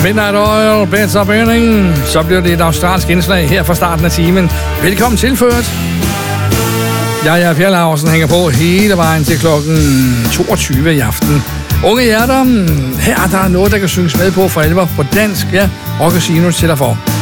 Midnight Oil, Beds of Burning. Så bliver det et australsk indslag her fra starten af timen. Velkommen tilført. Jeg er Per Laursen, hænger på hele vejen til klokken 22 i aften. Unge hjerter, her er der noget, der kan synges med på for alvor på dansk. Ja, Rock Casino til dig for.